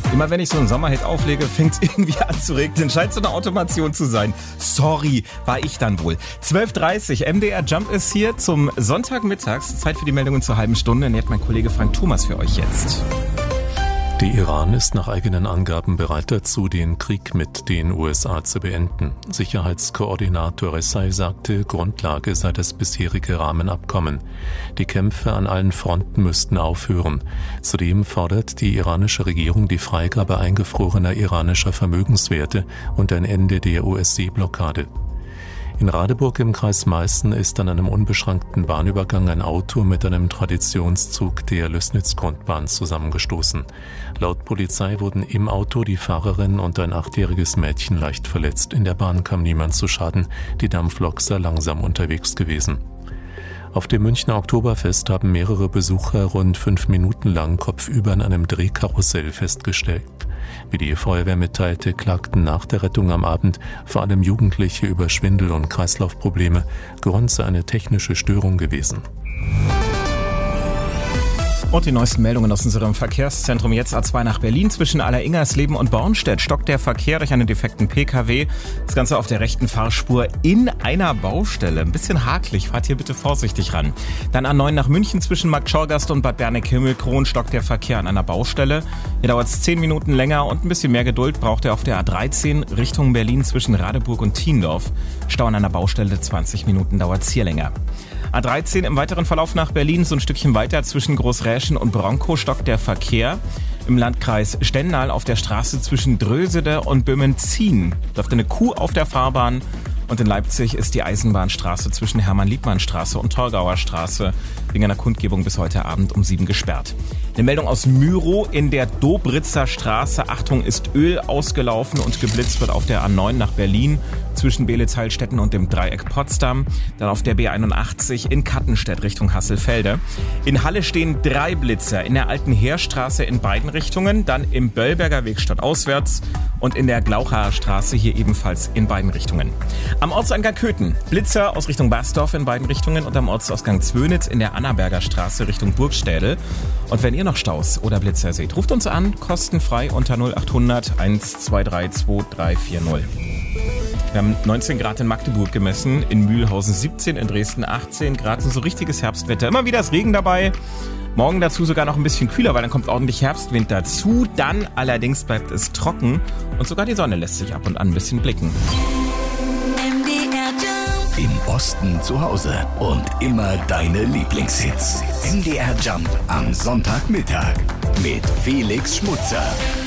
Immer wenn ich so einen Sommerhit auflege, fängt es irgendwie an zu regnen. Scheint so eine Automation zu sein. Sorry, war ich dann wohl. 12.30 Uhr, MDR Jump ist hier zum Sonntagmittags. Zeit für die Meldungen zur halben Stunde. Nährt mein Kollege Frank Thomas für euch jetzt. Der Iran ist nach eigenen Angaben bereit dazu, den Krieg mit den USA zu beenden. Sicherheitskoordinator Ressai sagte, Grundlage sei das bisherige Rahmenabkommen. Die Kämpfe an allen Fronten müssten aufhören. Zudem fordert die iranische Regierung die Freigabe eingefrorener iranischer Vermögenswerte und ein Ende der US-Seeblockade. In Radeburg im Kreis Meißen ist an einem unbeschrankten Bahnübergang ein Auto mit einem Traditionszug der Lößnitz-Grundbahn zusammengestoßen. Laut Polizei wurden im Auto die Fahrerin und ein 8-jähriges Mädchen leicht verletzt. In der Bahn kam niemand zu Schaden. Die Dampflok sei langsam unterwegs gewesen. Auf dem Münchner Oktoberfest haben mehrere Besucher rund 5 Minuten lang kopfüber in einem Drehkarussell festgestellt. Wie die Feuerwehr mitteilte, klagten nach der Rettung am Abend vor allem Jugendliche über Schwindel- und Kreislaufprobleme. Grund sei eine technische Störung gewesen. Und die neuesten Meldungen aus unserem Verkehrszentrum. Jetzt A2 nach Berlin. Zwischen Alleringers-Leben und Bornstedt stockt der Verkehr durch einen defekten Pkw. Das Ganze auf der rechten Fahrspur in einer Baustelle. Ein bisschen hakelig. Fahrt hier bitte vorsichtig ran. Dann A9 nach München zwischen Marktschorgast und Bad Berneck-Himmelkron stockt der Verkehr an einer Baustelle. Hier dauert es 10 Minuten länger und ein bisschen mehr Geduld braucht er auf der A13 Richtung Berlin zwischen Radeburg und Thiendorf. Stau an einer Baustelle, 20 Minuten dauert es hier länger. A13 im weiteren Verlauf nach Berlin, so ein Stückchen weiter zwischen Großräschen und Bronkow stockt der Verkehr. Im Landkreis Stendal auf der Straße zwischen Drösede und Böhmen-Zien läuft eine Kuh auf der Fahrbahn. Und in Leipzig ist die Eisenbahnstraße zwischen Hermann-Liebmann-Straße und Torgauer Straße wegen einer Kundgebung bis heute Abend um 7 gesperrt. Eine Meldung aus Myrow in der Dobritzer Straße. Achtung, ist Öl ausgelaufen und geblitzt wird auf der A9 nach Berlin zwischen Beelitz-Heilstätten und dem Dreieck Potsdam. Dann auf der B81 in Kattenstedt Richtung Hasselfelde. In Halle stehen 3 Blitzer in der Alten Heerstraße in beiden Richtungen, dann im Böllberger Weg stadtauswärts und in der Glauchaer Straße hier ebenfalls in beiden Richtungen. Am Ortseingang Köthen Blitzer aus Richtung Basdorf in beiden Richtungen und am Ortsausgang Zwönitz in der Annaberger Straße Richtung Burgstädel. Und wenn ihr noch Staus oder Blitzer seht, ruft uns an, kostenfrei unter 0800 123 2340. Wir haben 19 Grad in Magdeburg gemessen, in Mühlhausen 17, in Dresden 18 Grad. So richtiges Herbstwetter. Immer wieder ist Regen dabei. Morgen dazu sogar noch ein bisschen kühler, weil dann kommt ordentlich Herbstwind dazu. Dann allerdings bleibt es trocken und sogar die Sonne lässt sich ab und an ein bisschen blicken. Im Osten zu Hause und immer deine Lieblingshits. MDR Jump am Sonntagmittag mit Felix Schmutzer.